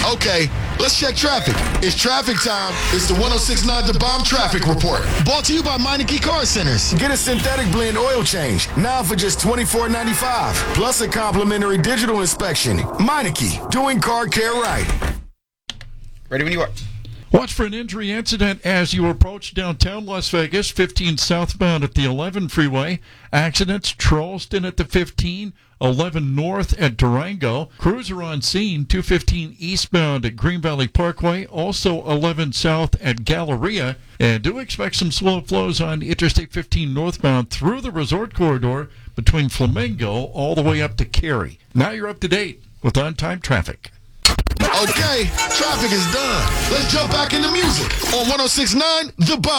Okay, let's check traffic. It's traffic time. It's the 106.9 The Bomb Traffic Report. Brought to you by Meineke Car Centers. Get a synthetic blend oil change now for just $24.95. Plus a complimentary digital inspection. Meineke, doing car care right. Ready when you are. Watch for an injury incident as you approach downtown Las Vegas, 15 southbound at the 11 freeway. Accidents, Charleston at the 15, 11 north at Durango. Cruiser on scene, 215 eastbound at Green Valley Parkway. Also 11 south at Galleria. And do expect some slow flows on Interstate 15 northbound through the resort corridor between Flamingo all the way up to Cary. Now you're up to date with on-time traffic. Okay, traffic is done. Let's jump back into music on 106.9 The Bomb.